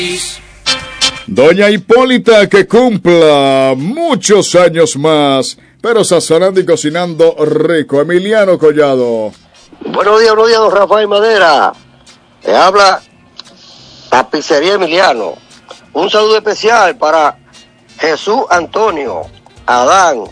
Doña Hipólita, que cumpla muchos años más, pero sazonando y cocinando rico. Emiliano Collado. Buenos días, don Rafael Madera. Le habla Tapicería Emiliano. Un saludo especial para Jesús Antonio, Adán,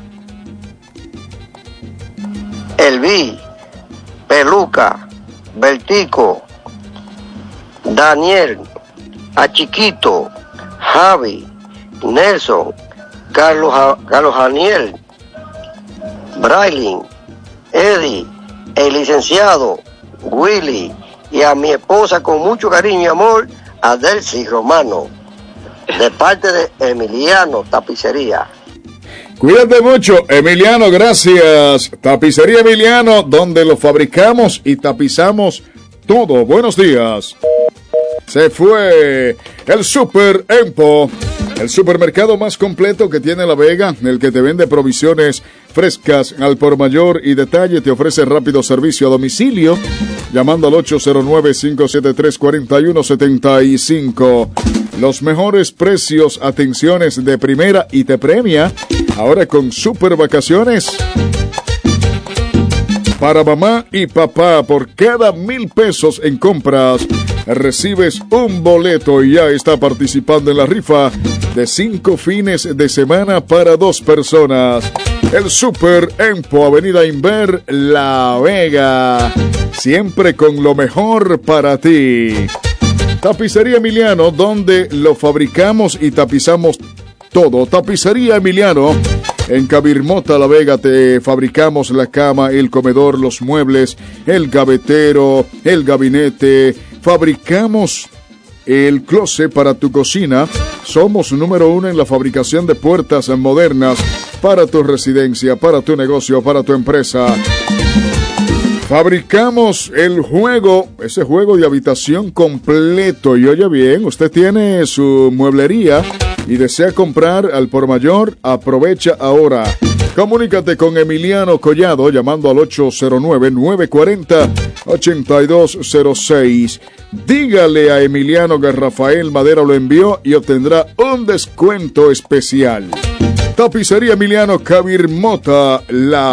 Elví, Peluca, Bertico, Daniel, a Chiquito, Javi, Nelson, Carlos Daniel, Brailin, Eddie, el licenciado Willy, y a mi esposa con mucho cariño y amor, Adelcy Romano, de parte de Emiliano Tapicería. Cuídate mucho, Emiliano, gracias. Tapicería Emiliano, donde lo fabricamos y tapizamos todo. Buenos días. Se fue el Super Empo, el supermercado más completo que tiene La Vega, el que te vende provisiones frescas al por mayor y detalle, te ofrece rápido servicio a domicilio, llamando al 809-573-4175. Los mejores precios, atenciones de primera y te premia, ahora con super vacaciones. Para mamá y papá, por cada 1,000 pesos en compras, recibes un boleto y ya está participando en la rifa de 5 fines de semana para 2 personas. El Super Empo, Avenida Inver, La Vega. Siempre con lo mejor para ti. Tapicería Emiliano, donde lo fabricamos y tapizamos todo. Tapicería Emiliano. En Cabirmota, La Vega, te fabricamos la cama, el comedor, los muebles, el gavetero, el gabinete. Fabricamos el closet para tu cocina. Somos número 1 en la fabricación de puertas modernas para tu residencia, para tu negocio, para tu empresa. Fabricamos el juego, ese juego de habitación completo. Y oye bien, usted tiene su mueblería y desea comprar al por mayor, aprovecha ahora. Comunícate con Emiliano Collado llamando al 809-940-8206. Dígale a Emiliano que Rafael Madera lo envió y obtendrá un descuento especial. Tapicería Emiliano, Cabirmota, La